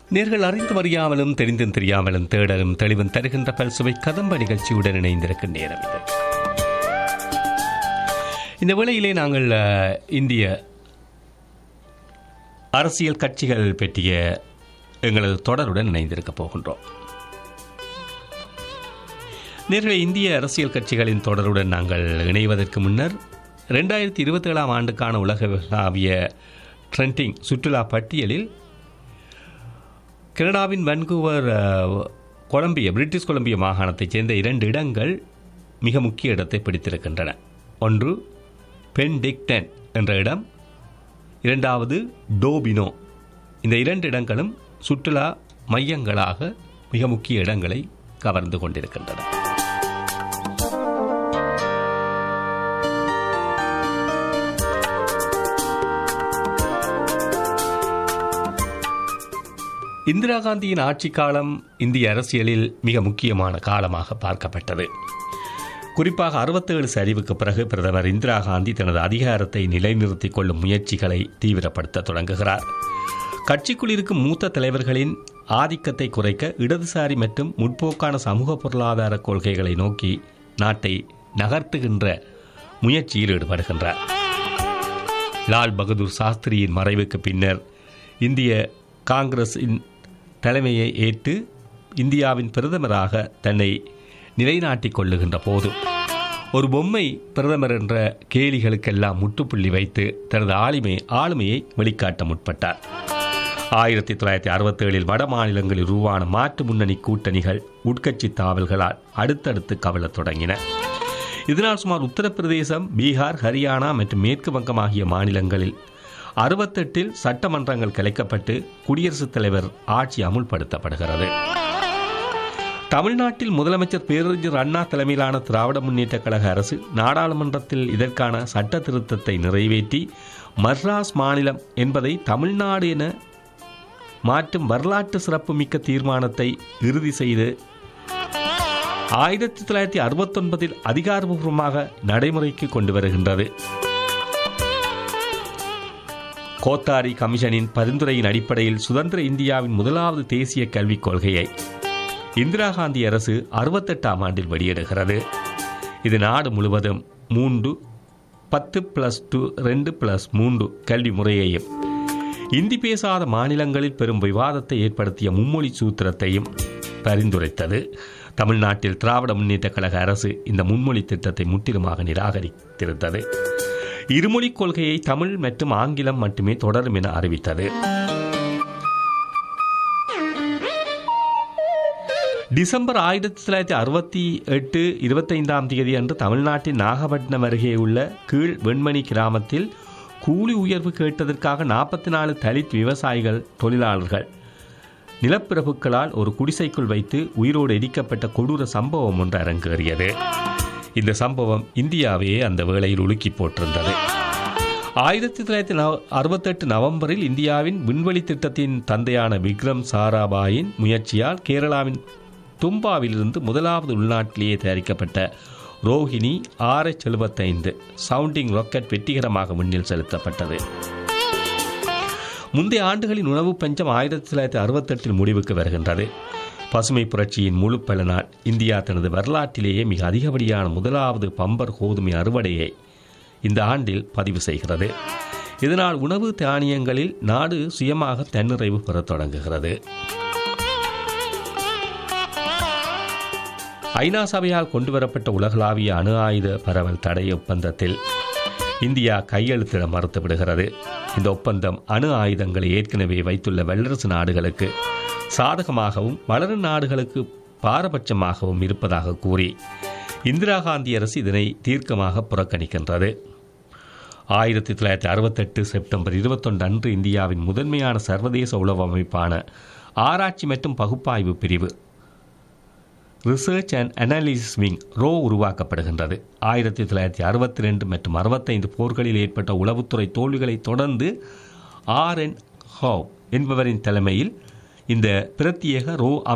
நேர்கள் அறிந்தும் அறியாமலும் தெரிந்தும் தெரியாமலும் தேடலும் தெளிவும் தருகின்ற பல்சுவை கதம்ப நிகழ்ச்சியுடன் இணைந்திருக்கும் நேரம் இது. இந்த வேளையிலே நாங்கள் இந்திய அரசியல் கட்சிகள் பற்றிய எங்களது தொடருடன் இணைந்திருக்கப் போகின்றோம். நேர்களை, இந்திய அரசியல் கட்சிகளின் தொடருடன் நாங்கள் இணைவதற்கு முன்னர் 2027 ஆண்டுக்கான உலகளாவிய ட்ரெண்டிங் சுற்றுலா பட்டியலில் கனடாவின் வான்கூவர் பிரிட்டிஷ் கொலம்பியா மாகாணத்தைச் சேர்ந்த 2 இடங்கள் மிக முக்கிய இடத்தை பிடித்திருக்கின்றன. ஒன்று பென்டிக்டன் என்ற இடம், இரண்டாவது டோபினோ. இந்த 2 இடங்களும் சுற்றுலா மையங்களாக மிக முக்கிய இடங்களை கவர்ந்து கொண்டிருக்கின்றன. இந்திரா காந்தியின் ஆட்சி காலம் இந்திய அரசியலில் மிக முக்கியமான காலமாக பார்க்கப்பட்டது. குறிப்பாக 67 சரிவுக்கு பிறகு பிரதமர் இந்திரா காந்தி தனது அதிகாரத்தை நிலைநிறுத்திக் கொள்ளும் முயற்சிகளை தீவிரப்படுத்த தொடங்குகிறார். கட்சிக்குள் இருக்கும் மூத்த தலைவர்களின் ஆதிக்கத்தை குறைக்க இடதுசாரி மற்றும் முற்போக்கான சமூக பொருளாதார கொள்கைகளை நோக்கி நாட்டை நகர்த்துகின்ற முயற்சியில் ஈடுபடுகின்றார். லால் பகதூர் சாஸ்திரியின் மறைவுக்கு பின்னர் இந்திய காங்கிரஸின் தலைமையை ஏற்று இந்தியாவின் பிரதமராக தன்னை நிலைநாட்டிக் கொள்ளுகின்ற போது ஒரு பொம்மை பிரதமர் என்ற கேலிகளுக்கெல்லாம் முற்றுப்புள்ளி வைத்து தனது ஆளுமையை வெளிக்காட்ட முற்பட்டார். 1967 வட மாநிலங்களில் உருவான மாற்று முன்னணி கூட்டணிகள் உட்கட்சி தாவல்களால் அடுத்தடுத்து கவலத் தொடங்கின. இதனால் சுமார் உத்தரப்பிரதேசம், பீகார், ஹரியானா மற்றும் மேற்கு வங்கம் ஆகிய மாநிலங்களில் 68 சட்டமன்றங்கள் கலைக்கப்பட்டு குடியரசுத் தலைவர் ஆட்சி அமுல்படுத்தப்படுகிறது. தமிழ்நாட்டில் முதலமைச்சர் பேரறிஞர் அண்ணா தலைமையிலான திராவிட முன்னேற்ற கழக அரசு நாடாளுமன்றத்தில் இதற்கான சட்ட திருத்தத்தை நிறைவேற்றி மദ്രാஸ் மாநிலம் என்பதை தமிழ்நாடு என மாற்றும் வரலாற்று சிறப்புமிக்க தீர்மானத்தை இறுதி செய்து 1969 அதிகாரப்பூர்வமாக நடைமுறைக்கு கொண்டு வருகின்றது. கோத்தாரி கமிஷனின் பரிந்துரையின் அடிப்படையில் சுதந்திர இந்தியாவின் முதலாவது தேசிய கல்விக் கொள்கையை இந்திரா காந்தி அரசு 68ஆம் ஆண்டில் வெளியிடுகிறது. இது நாடு முழுவதும் 10+2 2+3 கல்வி முறையையும் இந்தி பேசாத மாநிலங்களில் பெரும் விவாதத்தை ஏற்படுத்திய மும்மொழி சூத்திரத்தையும் பரிந்துரைத்தது. தமிழ்நாட்டில் திராவிட முன்னேற்ற கழக அரசு இந்த முன்மொழி திட்டத்தை முற்றிலுமாக நிராகரித்திருந்தது. இருமொழிக் கொள்கையை தமிழ் மற்றும் ஆங்கிலம் மட்டுமே தொடரும் என அறிவித்தது. டிசம்பர் 1968 25ஆம் தேதி அன்று தமிழ்நாட்டின் நாகப்பட்டினம் அருகே உள்ள கீழ் வெண்மணி கிராமத்தில் கூலி உயர்வு கேட்டதற்காக 44 தலித் விவசாயிகள் தொழிலாளர்கள் நிலப்பிரபுக்களால் ஒரு குடிசைக்குள் வைத்து உயிரோடு எரிக்கப்பட்ட கொடூர சம்பவம் ஒன்று அரங்கேறியது. இந்த சம்பவம் இந்தியாவையே அந்த வேளையில் உலுக்கி போட்டிருந்தது. 1968 நவம்பரில் இந்தியாவின் விண்வெளி திட்டத்தின் தந்தையான விக்ரம் சாராபாயின் முயற்சியால் கேரளாவின் தும்பாவிலிருந்து முதலாவது உள்நாட்டிலேயே தயாரிக்கப்பட்ட ரோஹிணி RH-75 சவுண்டிங் ராக்கெட் வெற்றிகரமாக விண்ணில் செலுத்தப்பட்டது. முந்தைய ஆண்டுகளின் உணவு பஞ்சம் 1968 முடிவுக்கு வருகின்றது. பசுமை புரட்சியின் முழு பலனால் இந்தியா தனது வரலாற்றிலேயே மிக அதிகப்படியான முதலாவது பம்பர் கோதுமை அறுவடையை இந்த ஆண்டில் பதிவு செய்கிறது. இதனால் உணவு தானியங்களில் நாடு சுயமாக தன்னிறைவு பெறத் தொடங்குகிறது. ஐநா சபையால் கொண்டுவரப்பட்ட உலகளாவிய அணு ஆயுத பரவல் தடை ஒப்பந்தத்தில் இந்தியா கையெழுத்திட மறுத்துவிடுகிறது. இந்த ஒப்பந்தம் அணு ஆயுதங்களை ஏற்கனவே வைத்துள்ள வல்லரசு நாடுகளுக்கு சாதகமாகவும் வளரும் நாடுகளுக்கு பாரபட்சமாகவும் இருப்பதாக கூறி இந்திரா காந்தி அரசு இதனை தீர்க்கமாக புறக்கணிக்கின்றது. 1968 செப்டம்பர் 21 அன்று இந்தியாவின் முதன்மையான சர்வதேச உளவு அமைப்பான ஆராய்ச்சி மற்றும் பகுப்பாய்வு பிரிவு research and analysis wing row உருவாக்கப்படுகின்றது. 1962 மற்றும் 65 போர்களில் ஏற்பட்ட உளவுத்துறை தோல்விகளை தொடர்ந்து RN ஹோவ் என்பவரின் தலைமையில் இந்த பிரத்யேக ரோ